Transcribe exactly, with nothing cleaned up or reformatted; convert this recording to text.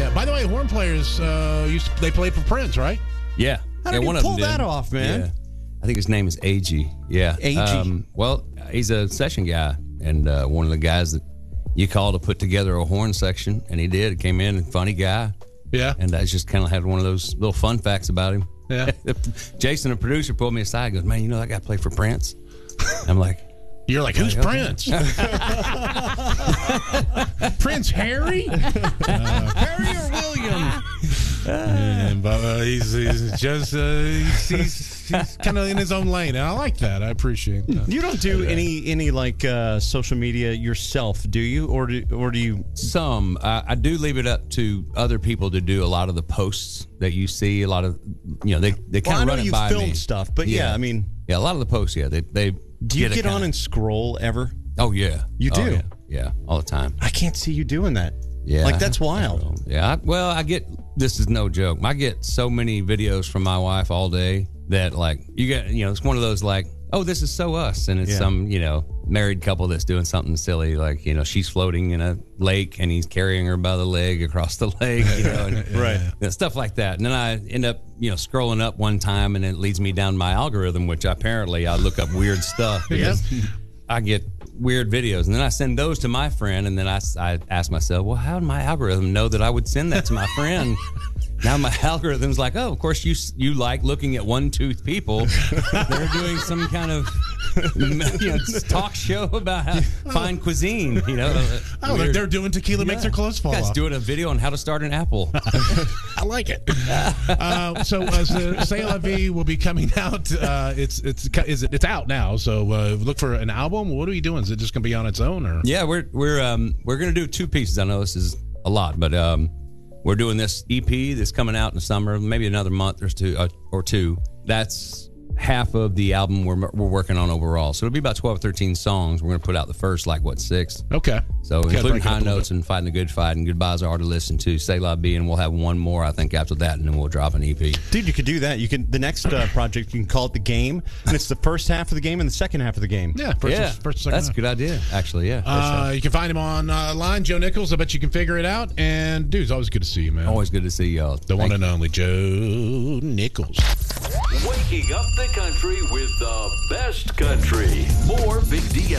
yeah. By the way, horn players, uh, used to, they played for Prince, right? Yeah. How yeah, did one you of pull them did. that off, man? Yeah. I think his name is A G. Yeah. A G. Um, well, he's a session guy, and uh, one of the guys that you call to put together a horn section, and he did. He came in, funny guy. Yeah. And I just kind of had one of those little fun facts about him. Yeah. Jason, the producer, pulled me aside and goes, man, you know that guy played for Prince? I'm like, You're like, who's okay. Prince? Prince Harry? Uh, Harry or William? And, but uh, he's, he's just uh, he's, he's, he's kind of in his own lane, and I like that. I appreciate that. You don't do any any like uh, social media yourself, do you? Or do or do you? some. I, I do leave it up to other people to do a lot of the posts that you see. A lot of, you know, they, they Well, kind I of know run it you by filmed me. stuff, but yeah, I mean, yeah, a lot of the posts, yeah, they they do you a get on kinda- and scroll ever? Oh yeah, You Oh, do? yeah. yeah, all the time. I can't see you doing that. Yeah, like that's wild. Yeah, I, well, I get this is no joke. I get so many videos from my wife all day that like you get, you know, it's one of those like, oh, this is so us, and it's Yeah. some, you know, married couple that's doing something silly, like, you know, she's floating in a lake and he's carrying her by the leg across the lake, you know, and, Right. you know, stuff like that. And then I end up, you know, scrolling up one time, and it leads me down my algorithm, which apparently I look up weird stuff because I get weird videos, and then I send those to my friend, and then I, I ask myself, well, how did my algorithm know that I would send that to my friend? Now my algorithm's like, oh, of course you you like looking at one-toothed people. They're doing some kind of you know, talk show about how fine cuisine, you know. Oh, they're, they're doing tequila makes their clothes fall Guys off. doing a video on how to start an apple. I like it. Uh, so, uh, so C'est La Vie will be coming out. Uh, it's it's is it, it's out now. So uh, look for an album. What are you doing? Is it just going to be on its own, or? Yeah, we're we're um we're gonna do two pieces. I know this is a lot, but um we're doing this E P that's coming out in the summer, maybe another month or two uh, or two. That's half of the album we're we're working on overall. So it'll be about twelve, thirteen songs. We're gonna put out the first like what six. Okay. So Okay, including break it up High a little Notes bit. and Fighting the Good Fight and Goodbyes Are to Listen to, C'est La Vie, and we'll have one more I think after that, and then we'll drop an E P. Dude, you could do that. You can the next uh, project you can call it The Game, and it's the first half of the game and the second half of the game. Yeah. First, yeah, first, second that's a half. good idea. Actually, yeah. Uh, you can find him online, Joe Nichols. I bet you can figure it out. And dude, it's always good to see you, man. Always good to see y'all. The one and only Joe Nichols. Waking up the country with the best country. More Big D